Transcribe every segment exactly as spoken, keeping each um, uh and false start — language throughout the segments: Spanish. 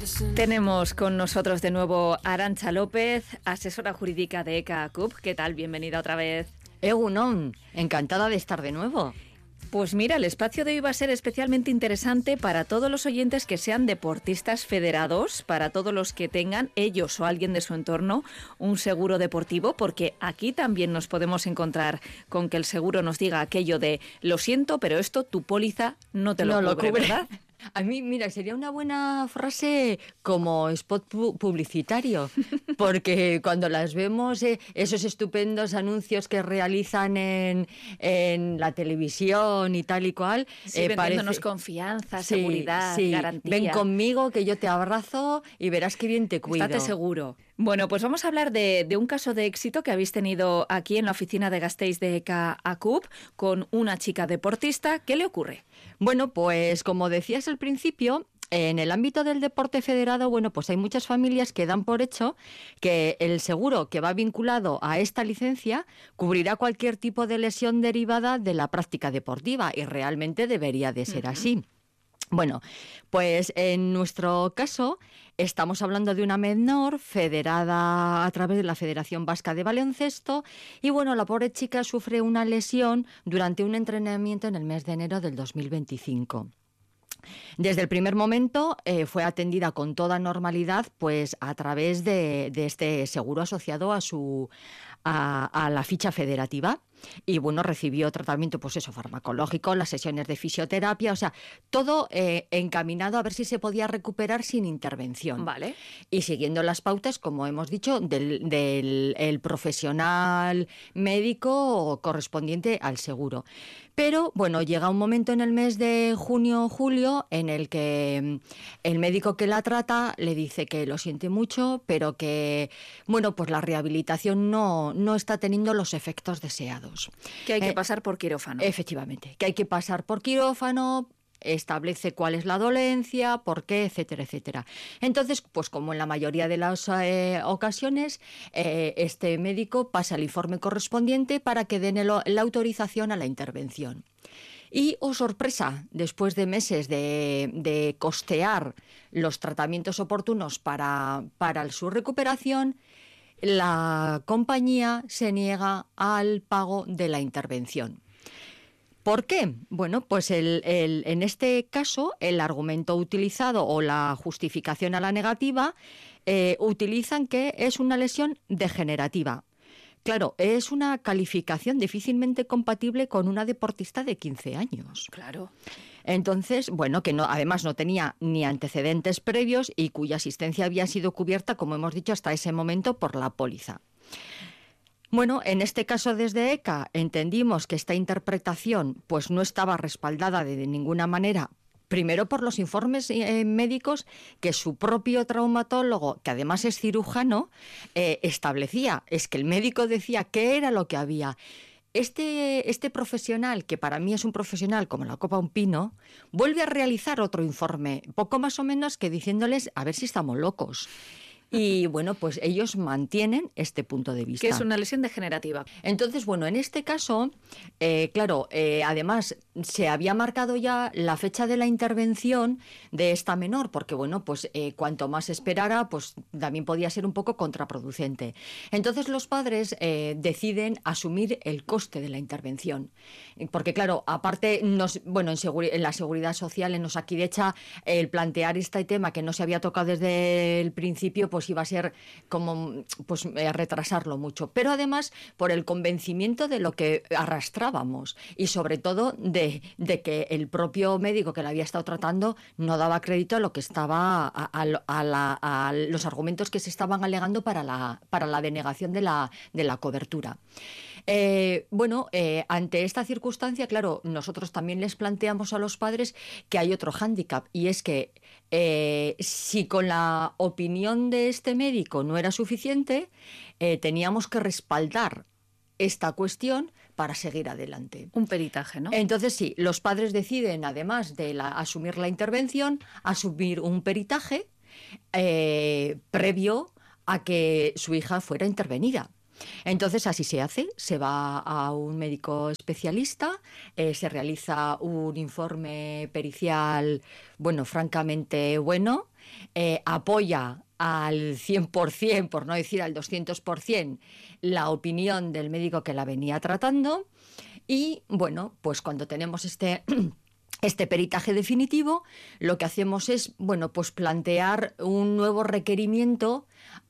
Tenemos con nosotros de nuevo a Arantxa López, asesora jurídica de ECA ACUP. ¿Qué tal? Bienvenida otra vez. Egunon, encantada de estar de nuevo. Pues mira, el espacio de hoy va a ser especialmente interesante para todos los oyentes que sean deportistas federados, para todos los que tengan, ellos o alguien de su entorno, un seguro deportivo, porque aquí también nos podemos encontrar con que el seguro nos diga aquello de lo siento, pero esto tu póliza no te lo No cubre, lo cubre, ¿verdad? A mí, mira, sería una buena frase como spot pu- publicitario, porque cuando las vemos, eh, esos estupendos anuncios que realizan en, en la televisión y tal y cual, Sí, eh, vendiéndonos parece... confianza, Sí, seguridad, sí. garantía. Ven conmigo que yo te abrazo y verás qué bien te cuido. Estate seguro. Bueno, pues vamos a hablar de, de un caso de éxito que habéis tenido aquí en la oficina de Gasteiz de ECA ACUP con una chica deportista. ¿Qué le ocurre? Bueno, pues como decías al principio, en el ámbito del deporte federado, bueno, pues hay muchas familias que dan por hecho que el seguro que va vinculado a esta licencia cubrirá cualquier tipo de lesión derivada de la práctica deportiva y realmente debería de ser uh-huh. así. Bueno, pues en nuestro caso estamos hablando de una menor federada a través de la Federación Vasca de Baloncesto y bueno, la pobre chica sufre una lesión durante un entrenamiento en el mes de enero del dos mil veinticinco. Desde el primer momento eh, fue atendida con toda normalidad pues a través de, de este seguro asociado a su a, a la ficha federativa. Y bueno, recibió tratamiento, pues eso, farmacológico, las sesiones de fisioterapia, o sea, todo eh, encaminado a ver si se podía recuperar sin intervención. Vale. Y siguiendo las pautas, como hemos dicho, del, del el profesional médico correspondiente al seguro. Pero, bueno, llega un momento en el mes de junio o julio en el que el médico que la trata le dice que lo siente mucho, pero que, bueno, pues la rehabilitación no, no está teniendo los efectos deseados. Que hay que eh, pasar por quirófano. Efectivamente, que hay que pasar por quirófano, establece cuál es la dolencia, por qué, etcétera, etcétera. Entonces, pues como en la mayoría de las eh, ocasiones, eh, este médico pasa el informe correspondiente para que den el, la autorización a la intervención. Y, oh sorpresa, después de meses de, de costear los tratamientos oportunos para, para su recuperación, la compañía se niega al pago de la intervención. ¿Por qué? Bueno, pues el, el, en este caso el argumento utilizado o la justificación a la negativa eh, utilizan que es una lesión degenerativa. Claro, es una calificación difícilmente compatible con una deportista de quince años. Claro. Entonces, bueno, que no, además no tenía ni antecedentes previos y cuya asistencia había sido cubierta, como hemos dicho, hasta ese momento por la póliza. Bueno, en este caso desde ECA entendimos que esta interpretación pues no estaba respaldada de, de ninguna manera. Primero por los informes eh, médicos que su propio traumatólogo, que además es cirujano, eh, establecía. Es que el médico decía qué era lo que había. Este, este profesional, que para mí es un profesional como la copa un pino, vuelve a realizar otro informe, poco más o menos que diciéndoles a ver si estamos locos. Y bueno, pues ellos mantienen este punto de vista. Que es una lesión degenerativa. Entonces, bueno, en este caso, eh, claro, eh, además se había marcado ya la fecha de la intervención de esta menor, porque bueno, pues eh, cuanto más esperara, pues también podía ser un poco contraproducente. Entonces los padres eh, deciden asumir el coste de la intervención. Porque claro, aparte, nos, bueno, en, seguri- en la seguridad social, en Osakidecha, el plantear este tema que no se había tocado desde el principio, pues iba a ser como pues eh, retrasarlo mucho. Pero además por el convencimiento de lo que arrastrábamos y sobre todo de, de que el propio médico que la había estado tratando no daba crédito a lo que estaba a, a, a, la, a los argumentos que se estaban alegando para la, para la denegación de la, de la cobertura. Eh, bueno, eh, ante esta circunstancia, claro, nosotros también les planteamos a los padres que hay otro hándicap y es que eh, si con la opinión de este médico no era suficiente, eh, teníamos que respaldar esta cuestión para seguir adelante. Un peritaje, ¿no? Entonces sí, los padres deciden, además de la, asumir la intervención, asumir un peritaje eh, previo a que su hija fuera intervenida. Entonces así se hace, se va a un médico especialista, eh, se realiza un informe pericial, bueno, francamente bueno, eh, apoya al cien por ciento, por no decir al doscientos por ciento, la opinión del médico que la venía tratando y, bueno, pues cuando tenemos este... Este peritaje definitivo, lo que hacemos es, bueno, pues plantear un nuevo requerimiento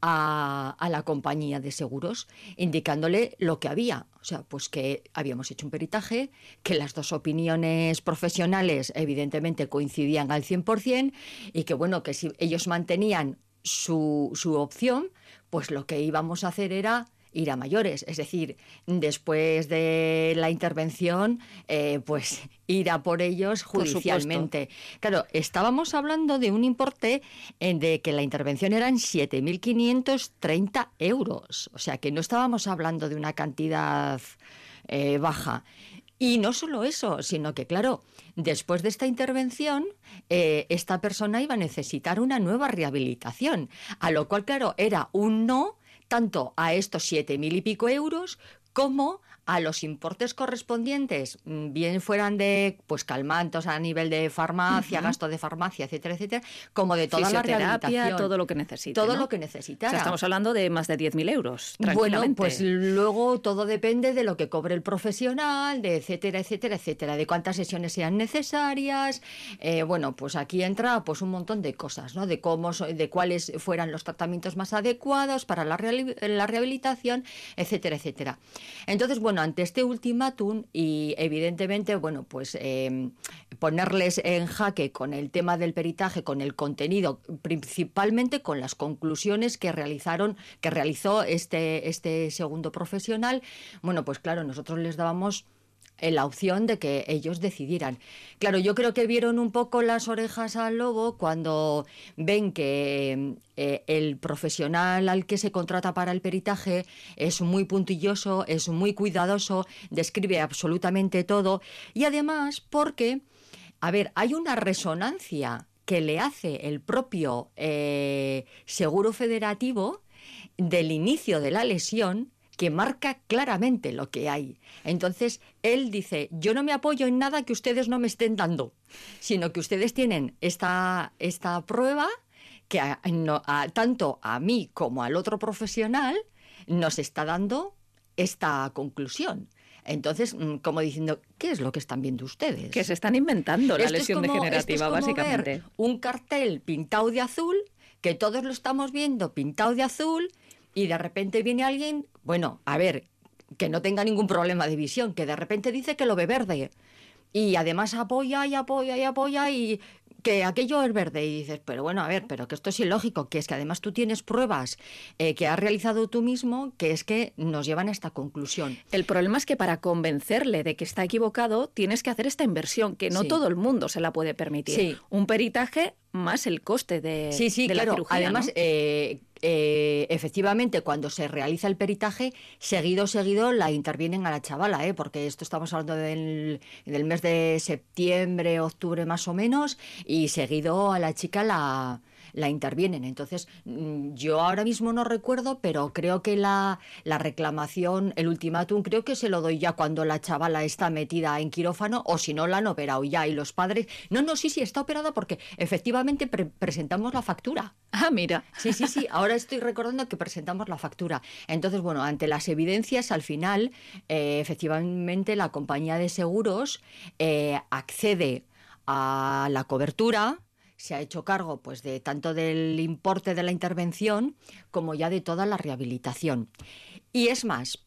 a, a la compañía de seguros, indicándole lo que había. O sea, pues que habíamos hecho un peritaje, que las dos opiniones profesionales evidentemente coincidían al cien por ciento y que, bueno, que si ellos mantenían su, su opción, pues lo que íbamos a hacer era ir a mayores, es decir, después de la intervención, eh, pues ir a por ellos judicialmente. Por claro, estábamos hablando de un importe eh, de que la intervención eran siete mil quinientos treinta euros, o sea que no estábamos hablando de una cantidad eh, baja. Y no solo eso, sino que, claro, después de esta intervención, eh, esta persona iba a necesitar una nueva rehabilitación, a lo cual, claro, era un no tanto a estos siete mil y pico euros como a los importes correspondientes, bien fueran de pues calmantes a nivel de farmacia, uh-huh. gasto de farmacia, etcétera, etcétera, como de toda la rehabilitación. Todo lo que necesite. Todo ¿no? lo que necesitara. O sea, estamos hablando de más de diez mil euros, tranquilamente. Bueno, pues luego todo depende de lo que cobre el profesional, de etcétera, etcétera, etcétera, de cuántas sesiones sean necesarias. Eh, bueno, pues aquí entra pues un montón de cosas, ¿no? De cómo, de cuáles fueran los tratamientos más adecuados para la, reali- la rehabilitación, etcétera, etcétera. Entonces, bueno, ante este ultimátum y evidentemente, bueno, pues eh, ponerles en jaque con el tema del peritaje, con el contenido, principalmente con las conclusiones que realizaron, que realizó este, este segundo profesional, bueno, pues claro, nosotros les dábamos la opción de que ellos decidieran. Claro, yo creo que vieron un poco las orejas al lobo cuando ven que eh, el profesional al que se contrata para el peritaje es muy puntilloso, es muy cuidadoso, describe absolutamente todo y además porque, a ver, hay una resonancia que le hace el propio eh, seguro federativo del inicio de la lesión que marca claramente lo que hay. Entonces, él dice, yo no me apoyo en nada que ustedes no me estén dando, sino que ustedes tienen esta, esta prueba que a, no, a, tanto a mí como al otro profesional nos está dando esta conclusión. Entonces, como diciendo, ¿qué es lo que están viendo ustedes? Que se están inventando la esto lesión es como, degenerativa, esto es como básicamente. Ver un cartel pintado de azul, que todos lo estamos viendo pintado de azul, y de repente viene alguien, bueno, a ver, que no tenga ningún problema de visión, que de repente dice que lo ve verde. Y además apoya y apoya y apoya y que aquello es verde. Y dices, pero bueno, a ver, pero que esto es ilógico, que es que además tú tienes pruebas eh, que has realizado tú mismo, que es que nos llevan a esta conclusión. El problema es que para convencerle de que está equivocado tienes que hacer esta inversión, que no sí. todo el mundo se la puede permitir. Sí. Un peritaje más el coste de, sí, sí, de claro. la cirugía. Además, ¿no? eh, eh, efectivamente, cuando se realiza el peritaje, seguido, seguido la intervienen a la chavala, ¿eh? Porque esto estamos hablando del, del mes de septiembre, octubre más o menos, y seguido a la chica la... la intervienen. Entonces, yo ahora mismo no recuerdo, pero creo que la, la reclamación, el ultimátum, creo que se lo doy ya cuando la chavala está metida en quirófano, o si no, la han operado ya. Y los padres, no, no, sí, sí, está operada porque efectivamente pre- presentamos la factura. Ah, mira. Sí, sí, sí, ahora estoy recordando que presentamos la factura. Entonces, bueno, ante las evidencias, al final, eh, efectivamente, la compañía de seguros eh, accede a la cobertura, se ha hecho cargo pues de tanto del importe de la intervención como ya de toda la rehabilitación. Y es más,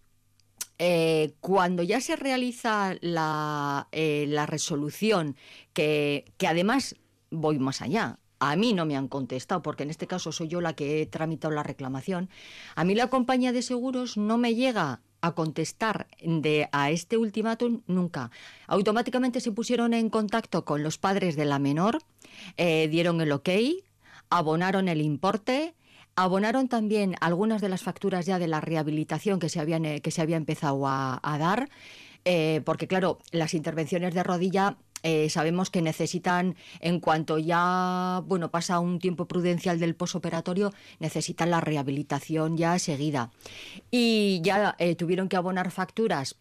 eh, cuando ya se realiza la, eh, la resolución, que, que además voy más allá, a mí no me han contestado, porque en este caso soy yo la que he tramitado la reclamación, a mí la compañía de seguros no me llega a contestar de, a este ultimátum nunca. Automáticamente se pusieron en contacto con los padres de la menor, eh, dieron el ok, abonaron el importe, abonaron también algunas de las facturas ya de la rehabilitación que se habían, eh, que se había empezado a, a dar, eh, porque claro, las intervenciones de rodilla eh, sabemos que necesitan, en cuanto ya, bueno, pasa un tiempo prudencial del posoperatorio, necesitan la rehabilitación ya seguida. Y ya eh, tuvieron que abonar facturas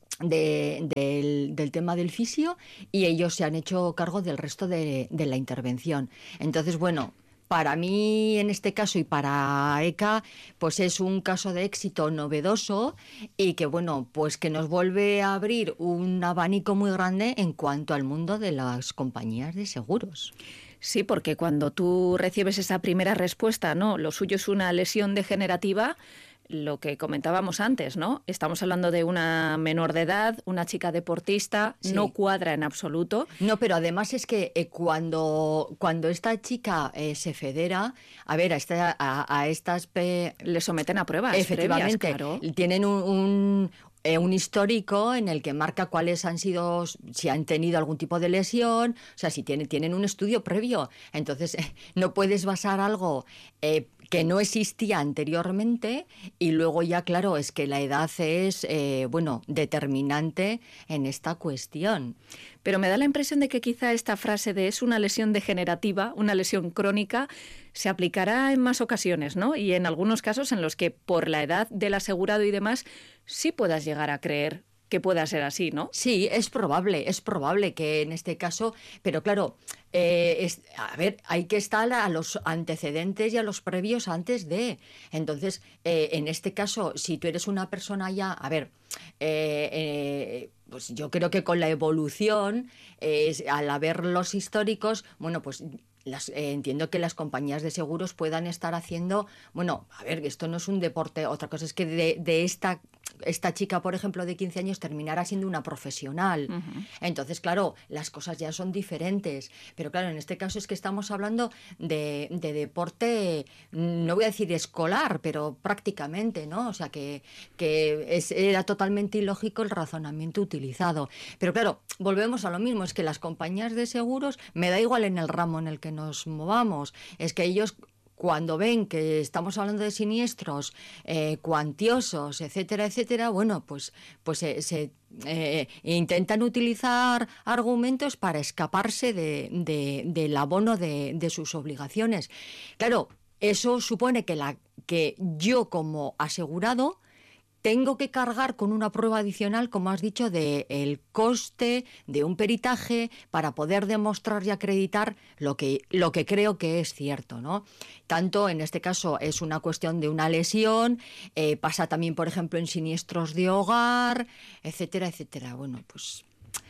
De, del, del tema del fisio y ellos se han hecho cargo del resto de, de la intervención. Entonces, bueno, para mí en este caso y para E C A, pues es un caso de éxito novedoso y que, bueno, pues que nos vuelve a abrir un abanico muy grande en cuanto al mundo de las compañías de seguros. Sí, porque cuando tú recibes esa primera respuesta, no, lo suyo es una lesión degenerativa, lo que comentábamos antes, ¿no? Estamos hablando de una menor de edad, una chica deportista, sí. No cuadra en absoluto. No, pero además es que eh, cuando, cuando esta chica eh, se federa, a ver, a, esta, a, a estas... Pe... Le someten a pruebas Efectivamente, previas, claro. Tienen un... un Eh, un histórico en el que marca cuáles han sido, si han tenido algún tipo de lesión, o sea, si tienen, tienen un estudio previo. Entonces, eh, no puedes basar algo eh, que no existía anteriormente y luego ya, claro, es que la edad es, eh, bueno, determinante en esta cuestión. Pero me da la impresión de que quizá esta frase de es una lesión degenerativa, una lesión crónica, se aplicará en más ocasiones, ¿no? Y en algunos casos en los que por la edad del asegurado y demás sí puedas llegar a creer que pueda ser así, ¿no? Sí, es probable, es probable que en este caso, pero claro, eh, es, a ver, hay que estar a los antecedentes y a los previos antes de. Entonces, eh, en este caso, si tú eres una persona ya, a ver, eh, eh, pues yo creo que con la evolución, eh, al haber los históricos, bueno, pues... Las, eh, entiendo que las compañías de seguros puedan estar haciendo, bueno, a ver, esto no es un deporte, otra cosa es que de, de esta, esta chica, por ejemplo, de quince años terminara siendo una profesional. Uh-huh. Entonces, claro, las cosas ya son diferentes. Pero claro, en este caso es que estamos hablando de, de deporte, no voy a decir escolar, pero prácticamente, ¿no? O sea, que, que es, era totalmente ilógico el razonamiento utilizado. Pero claro, volvemos a lo mismo, es que las compañías de seguros, me da igual en el ramo en el que nos movamos, es que ellos cuando ven que estamos hablando de siniestros eh, cuantiosos, etcétera, etcétera, bueno, pues, pues eh, se eh, intentan utilizar argumentos para escaparse de, de, del abono de, de sus obligaciones. Claro, eso supone que, la, que yo como asegurado tengo que cargar con una prueba adicional, como has dicho, del coste de un peritaje para poder demostrar y acreditar lo que, lo que creo que es cierto, ¿no? Tanto en este caso es una cuestión de una lesión, eh, pasa también, por ejemplo, en siniestros de hogar, etcétera, etcétera. Bueno, pues...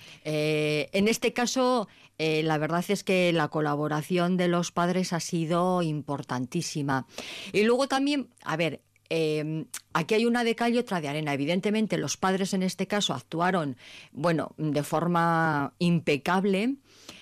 Eh, en este caso, eh, la verdad es que la colaboración de los padres ha sido importantísima. Y luego también, a ver... Eh, aquí hay una de cal y otra de arena. Evidentemente, los padres en este caso actuaron, bueno, de forma impecable.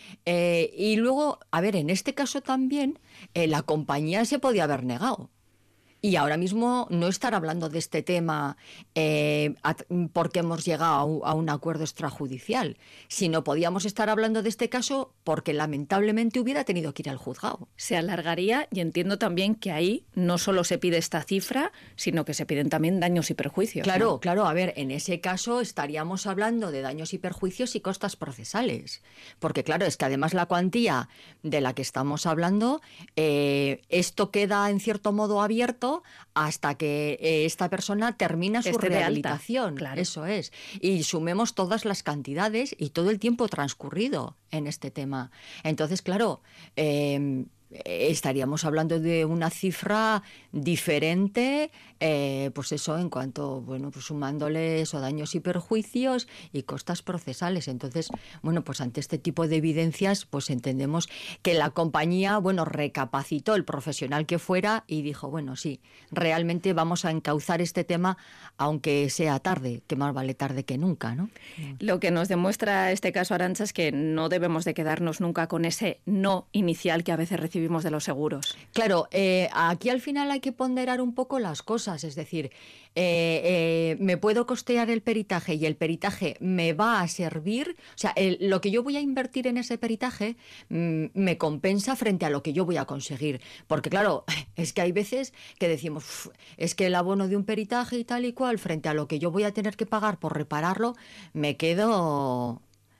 Eh, y luego, a ver, en este caso también, eh, la compañía se podía haber negado. Y ahora mismo no estar hablando de este tema eh, porque hemos llegado a un acuerdo extrajudicial, sino podíamos estar hablando de este caso porque lamentablemente hubiera tenido que ir al juzgado. Se alargaría y entiendo también que ahí no solo se pide esta cifra, sino que se piden también daños y perjuicios. Claro, ¿no? claro. A ver, en ese caso estaríamos hablando de daños y perjuicios y costas procesales. Porque claro, es que además la cuantía de la que estamos hablando, eh, esto queda en cierto modo abierto hasta que eh, esta persona termina su Esté rehabilitación. Claro. Eso es. Y sumemos todas las cantidades y todo el tiempo transcurrido en este tema. Entonces, claro, eh, estaríamos hablando de una cifra diferente, eh, pues eso, en cuanto, bueno, pues sumándole eso, daños y perjuicios y costas procesales. Entonces, bueno, pues ante este tipo de evidencias, pues entendemos que la compañía, bueno, recapacitó el profesional que fuera y dijo, bueno, sí, realmente vamos a encauzar este tema, aunque sea tarde, que más vale tarde que nunca, ¿no? Lo que nos demuestra este caso, Arantxa, es que no debemos de quedarnos nunca con ese no inicial que a veces recibimos vivimos de los seguros. Claro, eh, aquí al final hay que ponderar un poco las cosas, es decir, eh, eh, me puedo costear el peritaje y el peritaje me va a servir, o sea, el, lo que yo voy a invertir en ese peritaje mm, me compensa frente a lo que yo voy a conseguir, porque claro, es que hay veces que decimos, es que el abono de un peritaje y tal y cual, frente a lo que yo voy a tener que pagar por repararlo, me quedo...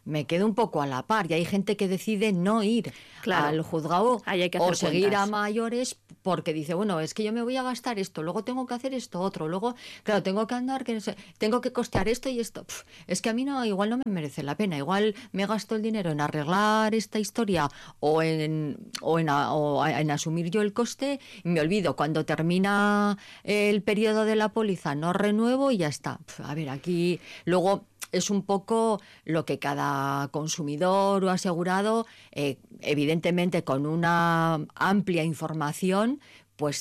me quedo un poco a la par. Y hay gente que decide no ir claro. al juzgado o seguir cuentas. a mayores porque dice, bueno, es que yo me voy a gastar esto, luego tengo que hacer esto otro, luego, claro, tengo que andar, que no sé, tengo que costear esto y esto. Pff, es que a mí no, igual no me merece la pena. Igual me gasto el dinero en arreglar esta historia o en, o en, o en asumir yo el coste y me olvido. Cuando termina el periodo de la póliza no renuevo y ya está. Pff, a ver, aquí luego... Es un poco lo que cada consumidor o asegurado, eh, evidentemente con una amplia información, pues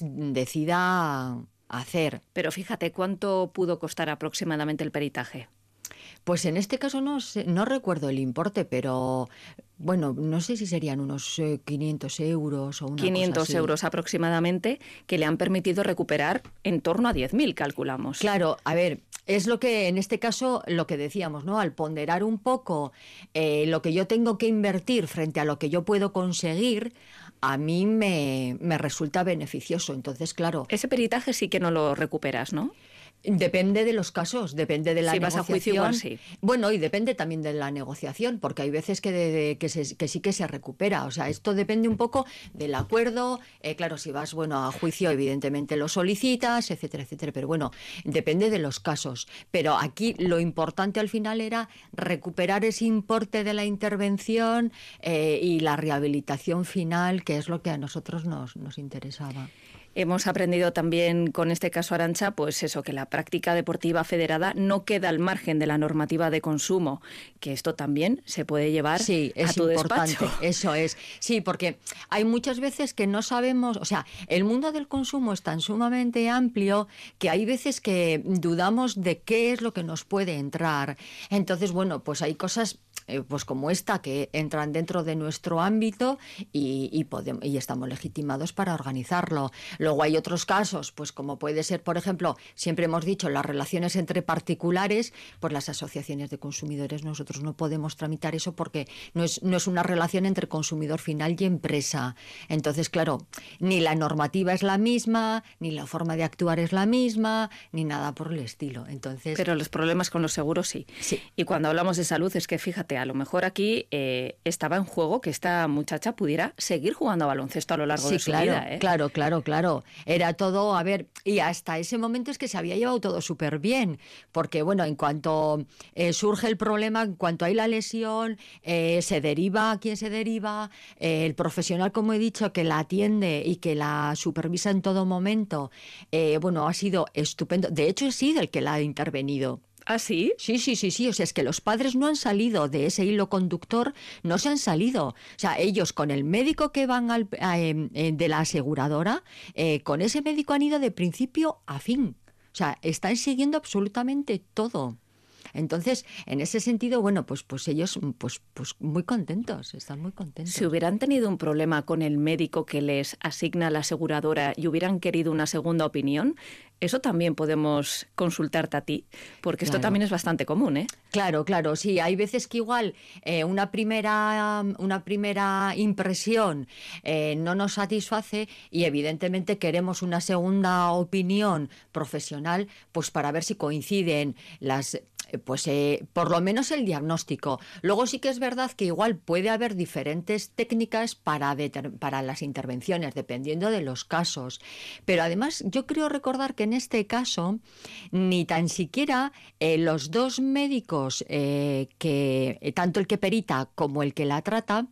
decida hacer. Pero fíjate, ¿cuánto pudo costar aproximadamente el peritaje? Pues en este caso no sé, no recuerdo el importe, pero bueno, no sé si serían unos eh, quinientos euros o una quinientos cosa así. Euros aproximadamente, que le han permitido recuperar en torno a diez mil, calculamos. Claro, a ver, es lo que en este caso, lo que decíamos, ¿no? Al ponderar un poco eh, lo que yo tengo que invertir frente a lo que yo puedo conseguir, a mí me, me resulta beneficioso. Entonces, claro... Ese peritaje sí que no lo recuperas, ¿no? Depende de los casos, depende de la si negociación. Si vas a juicio, igual sí. Bueno, y depende también de la negociación, porque hay veces que, de, de, que, se, que sí que se recupera. O sea, esto depende un poco del acuerdo. Eh, claro, si vas bueno a juicio, evidentemente lo solicitas, etcétera, etcétera. Pero bueno, depende de los casos. Pero aquí lo importante al final era recuperar ese importe de la intervención eh, y la rehabilitación final, que es lo que a nosotros nos, nos interesaba. Hemos aprendido también con este caso, Arantxa, pues eso, que la práctica deportiva federada no queda al margen de la normativa de consumo, que esto también se puede llevar sí, es a tu importante, despacho. Eso es. Sí, porque hay muchas veces que no sabemos, o sea, el mundo del consumo es tan sumamente amplio que hay veces que dudamos de qué es lo que nos puede entrar. Entonces, bueno, pues hay cosas... Eh, pues como esta, que entran dentro de nuestro ámbito y, y, podemos, y estamos legitimados para organizarlo. Luego hay otros casos, pues como puede ser, por ejemplo, siempre hemos dicho, las relaciones entre particulares, pues las asociaciones de consumidores, nosotros no podemos tramitar eso porque no es, no es una relación entre consumidor final y empresa. Entonces, claro, ni la normativa es la misma, ni la forma de actuar es la misma, ni nada por el estilo. Entonces, pero los problemas con los seguros sí. sí. Y cuando hablamos de salud es que, fíjate, a lo mejor aquí eh, estaba en juego que esta muchacha pudiera seguir jugando a baloncesto a lo largo sí, de su claro, vida. ¿eh? Claro, claro, claro. Era todo, a ver, y hasta ese momento es que se había llevado todo súper bien, porque bueno, en cuanto eh, surge el problema, en cuanto hay la lesión, eh, se deriva a quien se deriva, eh, el profesional, como he dicho, que la atiende y que la supervisa en todo momento, eh, bueno, ha sido estupendo. De hecho, he sido el que la ha intervenido. ¿Ah, sí? Sí, sí, sí, sí. O sea, es que los padres no han salido de ese hilo conductor, no se han salido. O sea, ellos con el médico que van al, a, eh, de la aseguradora, eh, con ese médico han ido de principio a fin. O sea, están siguiendo absolutamente todo. Entonces, en ese sentido, bueno, pues, pues ellos pues, pues muy contentos, están muy contentos. Si hubieran tenido un problema con el médico que les asigna la aseguradora y hubieran querido una segunda opinión, eso también podemos consultarte a ti, porque esto claro. también es bastante común, ¿eh? Claro, claro, sí. Hay veces que igual eh, una primera una primera impresión eh, no nos satisface y evidentemente queremos una segunda opinión profesional, pues para ver si coinciden las pues eh, por lo menos el diagnóstico. Luego sí que es verdad que igual puede haber diferentes técnicas para, deter- para las intervenciones, dependiendo de los casos. Pero además yo creo recordar que en este caso ni tan siquiera eh, los dos médicos, eh, que eh, tanto el que perita como el que la trata,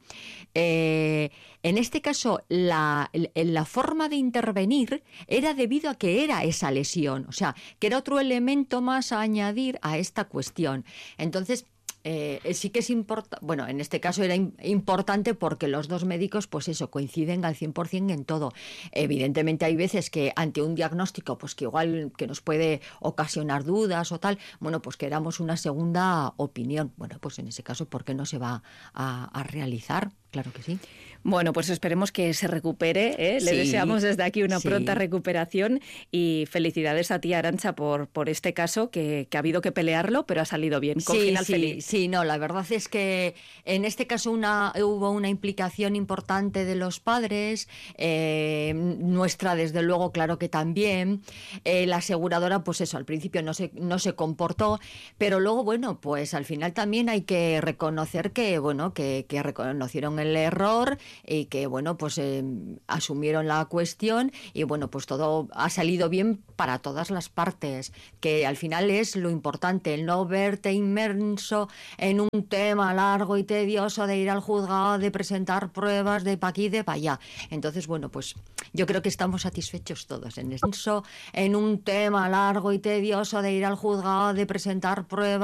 eh, en este caso la, la forma de intervenir era debido a que era esa lesión, o sea, que era otro elemento más a añadir a esta cuestión. Entonces, eh, sí que es importante, bueno, en este caso era im- importante porque los dos médicos, pues eso, coinciden al cien por ciento en todo. Evidentemente hay veces que ante un diagnóstico, pues que igual que nos puede ocasionar dudas o tal, bueno, pues queramos una segunda opinión. Bueno, pues en ese caso, ¿por qué no se va a, a realizar? Claro que sí. Bueno, pues esperemos que se recupere, ¿eh? Le Sí, deseamos desde aquí una sí. pronta recuperación y felicidades a ti, Arantxa, por, por este caso que, que ha habido que pelearlo, pero ha salido bien, con Sí, final sí, feliz. sí, no, la verdad es que en este caso una, hubo una implicación importante de los padres, eh, nuestra desde luego, claro que también. Eh, la aseguradora, pues eso, al principio no se, no se comportó, pero luego, bueno, pues al final también hay que reconocer que, bueno, que, que reconocieron el error y que, bueno, pues eh, asumieron la cuestión y, bueno, pues todo ha salido bien para todas las partes, que al final es lo importante, el no verte inmerso en un tema largo y tedioso de ir al juzgado, de presentar pruebas, de pa' aquí, de pa' allá. Entonces, bueno, pues yo creo que estamos satisfechos todos en eso, en un tema largo y tedioso de ir al juzgado, de presentar pruebas.